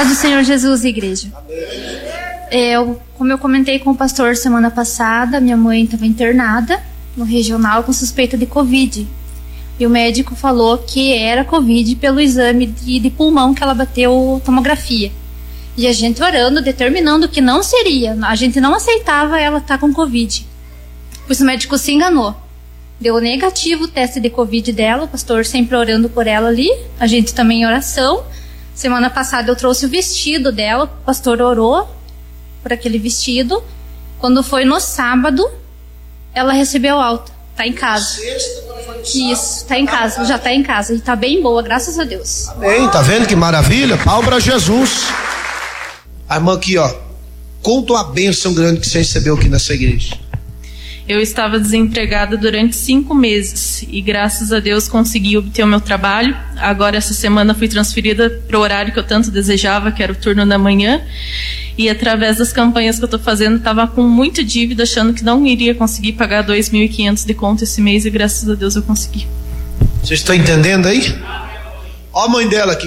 Paz do Senhor Jesus, igreja. Como eu comentei com o pastor semana passada, minha mãe estava internada no regional com suspeita de Covid. E o médico falou que era Covid pelo exame de pulmão que ela bateu tomografia. E a gente orando, determinando que não seria. A gente não aceitava ela estar com Covid. Pois o médico se enganou. Deu negativo o teste de Covid dela, o pastor sempre orando por ela ali, a gente também em oração. Semana passada eu trouxe o vestido dela, o pastor orou por aquele vestido. Quando foi no sábado, ela recebeu alta, tá em casa. Isso, tá em casa, já tá em casa e tá bem boa, graças a Deus. Amém, tá vendo que maravilha? Pau pra Jesus. A irmã aqui, ó, conta uma bênção grande que você recebeu aqui nessa igreja. Eu estava desempregada durante 5 meses e graças a Deus consegui obter o meu trabalho. Agora essa semana fui transferida para o horário que eu tanto desejava, que era o turno da manhã. E através das campanhas que eu estou fazendo, estava com muita dívida, achando que não iria conseguir pagar 2.500 de conta esse mês e graças a Deus eu consegui. Vocês estão entendendo aí? Ó a mãe dela aqui.